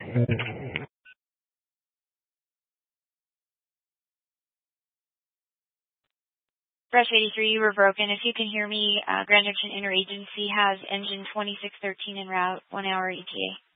Rush 83, you were broken. If you can hear me, Grand Junction Interagency has engine 2613 en route, 1 hour ETA.